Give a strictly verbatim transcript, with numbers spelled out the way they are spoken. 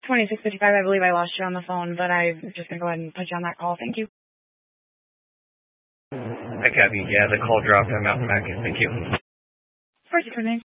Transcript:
twenty-six fifty-five, I believe I lost you on the phone, but I'm just going to go ahead and put you on that call. Thank you. Hi, Kathy. Yeah, the call dropped. I'm out back. Thank you. First, your name.